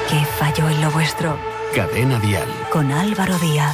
¿Qué falló en lo vuestro? Cadena Dial. Con Álvaro Díaz.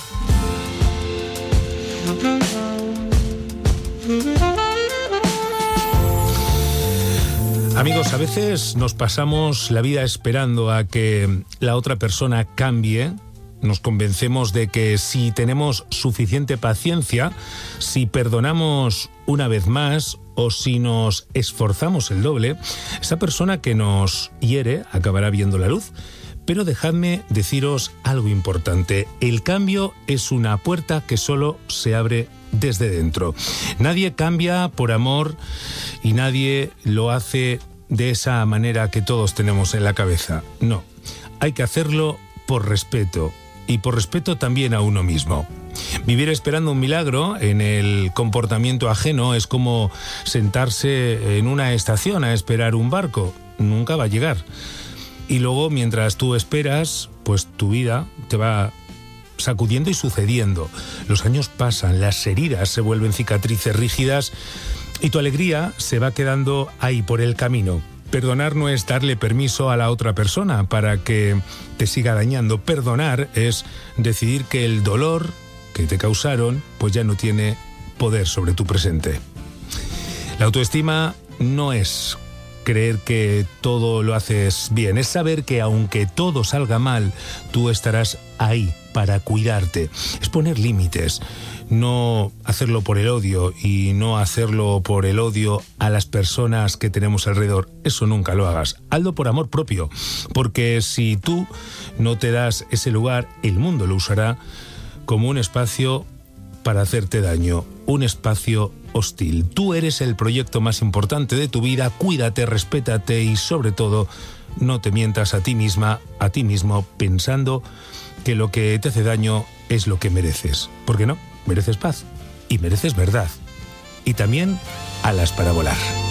Amigos, a veces nos pasamos la vida esperando a que la otra persona cambie. Nos convencemos de que si tenemos suficiente paciencia, si perdonamos una vez más o si nos esforzamos el doble, esa persona que nos hiere acabará viendo la luz. Pero dejadme deciros algo importante. El cambio es una puerta que solo se abre desde dentro. Nadie cambia por amor y nadie lo hace de esa manera que todos tenemos en la cabeza. No, hay que hacerlo por respeto y por respeto también a uno mismo. Vivir esperando un milagro en el comportamiento ajeno es como sentarse en una estación a esperar un barco. Nunca va a llegar. Y luego, mientras tú esperas, pues tu vida te va sacudiendo y sucediendo. Los años pasan, las heridas se vuelven cicatrices rígidas y tu alegría se va quedando ahí por el camino. Perdonar no es darle permiso a la otra persona para que te siga dañando. Perdonar es decidir que el dolor que te causaron pues ya no tiene poder sobre tu presente. La autoestima no es creer que todo lo haces bien, es saber que aunque todo salga mal, tú estarás ahí para cuidarte. Es poner límites, no hacerlo por el odio y no hacerlo por el odio a las personas que tenemos alrededor. Eso nunca lo hagas. Hazlo por amor propio, porque si tú no te das ese lugar, el mundo lo usará como un espacio para hacerte daño, un espacio hostil. Tú eres el proyecto más importante de tu vida, cuídate, respétate y sobre todo no te mientas a ti misma, a ti mismo, pensando que lo que te hace daño es lo que mereces. ¿Por qué no? Mereces paz y mereces verdad. Y también alas para volar.